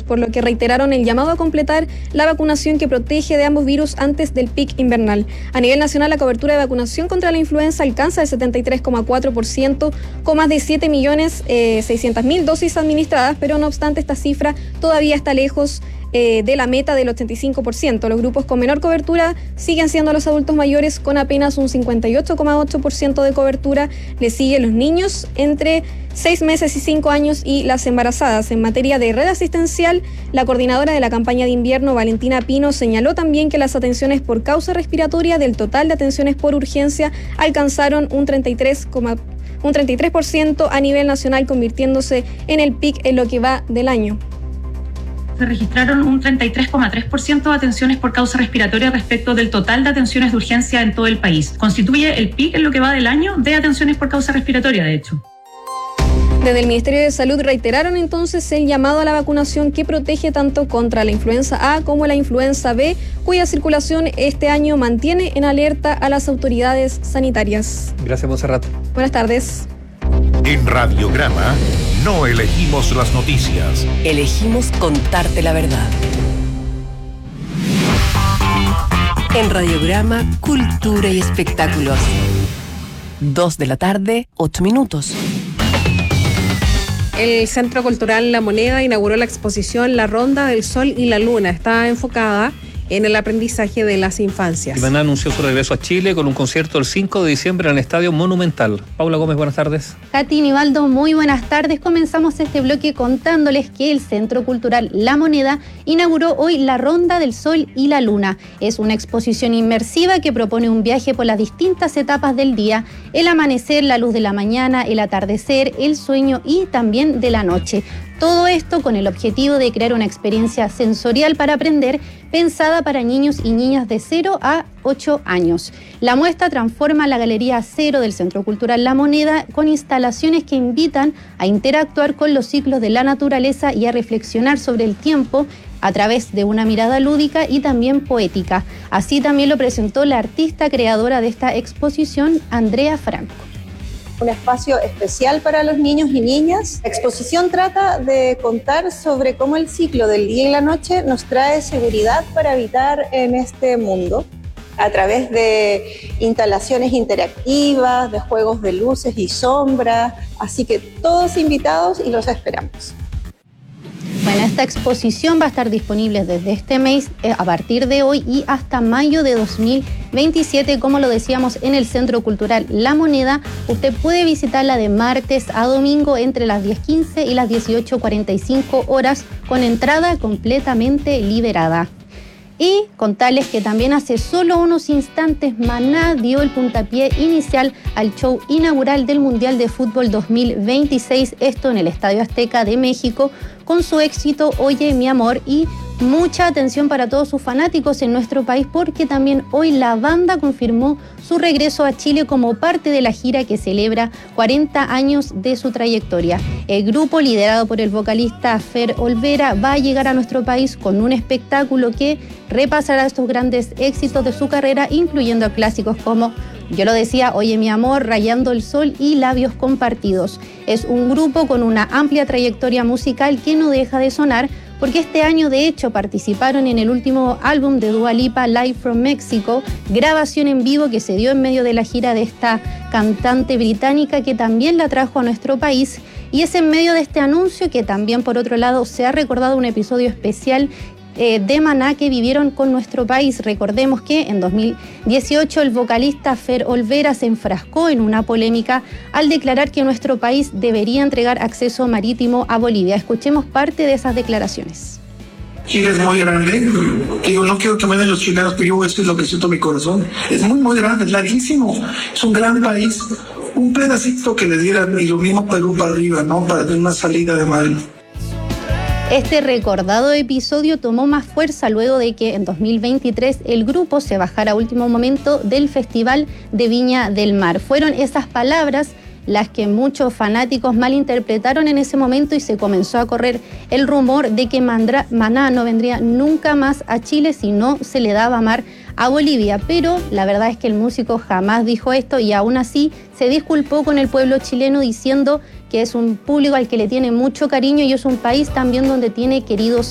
niños, por lo que reiteraron el llamado a completar la vacunación que protege de ambos virus antes del pic invernal. A nivel nacional, la cobertura de vacunación contra la influenza alcanza el 73,4%, con más de 7.600.000 dosis administradas, pero no obstante esta cifra todavía está lejos de la meta del 85%. Los grupos con menor cobertura siguen siendo los adultos mayores, con apenas un 58,8% de cobertura. Le siguen los niños entre 6 meses y 5 años y las embarazadas. En materia de red asistencial, la coordinadora de la campaña de invierno, Valentina Pino, señaló también que las atenciones por causa respiratoria del total de atenciones por urgencia alcanzaron un 33% a nivel nacional, convirtiéndose en el pic en lo que va del año. Se registraron un 33,3% de atenciones por causa respiratoria respecto del total de atenciones de urgencia en todo el país. Constituye el pic en lo que va del año de atenciones por causa respiratoria, de hecho. Desde el Ministerio de Salud reiteraron entonces el llamado a la vacunación que protege tanto contra la influenza A como la influenza B, cuya circulación este año mantiene en alerta a las autoridades sanitarias. Gracias, Monserrat. Buenas tardes. En Radiograma no elegimos las noticias. Elegimos contarte la verdad. En Radiograma, Cultura y Espectáculos. 2 de la tarde, 8 minutos. El Centro Cultural La Moneda inauguró la exposición La Ronda del Sol y la Luna. Está enfocada en el aprendizaje de las infancias. Maná anunció su regreso a Chile con un concierto el 5 de diciembre en el Estadio Monumental. Paula Gómez, buenas tardes. Katy, Nivaldo, muy buenas tardes. Comenzamos este bloque contándoles que el Centro Cultural La Moneda inauguró hoy La Ronda del Sol y la Luna. Es una exposición inmersiva que propone un viaje por las distintas etapas del día: el amanecer, la luz de la mañana, el atardecer, el sueño y también de la noche. Todo esto con el objetivo de crear una experiencia sensorial para aprender, pensada para niños y niñas de 0 a 8 años. La muestra transforma la Galería Cero del Centro Cultural La Moneda con instalaciones que invitan a interactuar con los ciclos de la naturaleza y a reflexionar sobre el tiempo a través de una mirada lúdica y también poética. Así también lo presentó la artista creadora de esta exposición, Andrea Franco. Un espacio especial para los niños y niñas. La exposición trata de contar sobre cómo el ciclo del día y la noche nos trae seguridad para habitar en este mundo, a través de instalaciones interactivas, de juegos de luces y sombras. Así que todos invitados y los esperamos. Bueno, esta exposición va a estar disponible desde este mes, a partir de hoy y hasta mayo de 2027, como lo decíamos, en el Centro Cultural La Moneda. Usted puede visitarla de martes a domingo entre las 10:15 y las 18:45 horas, con entrada completamente liberada. Y contarles que también hace solo unos instantes Maná dio el puntapié inicial al show inaugural del Mundial de Fútbol 2026, esto en el Estadio Azteca de México, con su éxito Oye mi amor, y mucha atención para todos sus fanáticos en nuestro país, porque también hoy la banda confirmó su regreso a Chile como parte de la gira que celebra 40 años de su trayectoria. El grupo, liderado por el vocalista Fer Olvera, va a llegar a nuestro país con un espectáculo que repasará estos grandes éxitos de su carrera, incluyendo clásicos como, yo lo decía, Oye mi amor, Rayando el Sol y Labios Compartidos. Es un grupo con una amplia trayectoria musical que no deja de sonar, porque este año de hecho participaron en el último álbum de Dua Lipa, Live from Mexico, grabación en vivo que se dio en medio de la gira de esta cantante británica, que también la trajo a nuestro país. Y es en medio de este anuncio que también, por otro lado, se ha recordado un episodio especial de Maná que vivieron con nuestro país. Recordemos que en 2018 el vocalista Fer Olvera se enfrascó en una polémica al declarar que nuestro país debería entregar acceso marítimo a Bolivia. Escuchemos parte de esas declaraciones. Chile es muy grande. Digo, no quiero que me den los chilenos, pero yo, esto es lo que siento en mi corazón. Es muy, muy grande, es larguísimo. Es un gran país. Un pedacito que le dieran, y lo mismo Perú para arriba, ¿no? Para tener una salida de Madrid. Este recordado episodio tomó más fuerza luego de que en 2023 el grupo se bajara a último momento del Festival de Viña del Mar. Fueron esas palabras las que muchos fanáticos malinterpretaron en ese momento, y se comenzó a correr el rumor de que Maná no vendría nunca más a Chile si no se le daba mar a Bolivia. Pero la verdad es que el músico jamás dijo esto, y aún así se disculpó con el pueblo chileno, diciendo que es un público al que le tiene mucho cariño y es un país también donde tiene queridos